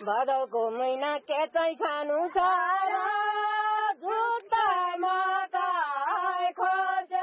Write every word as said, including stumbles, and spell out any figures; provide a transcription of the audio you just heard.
भदौको महिना के चाहिँ खानु छ र जुत्ता मकै खोजे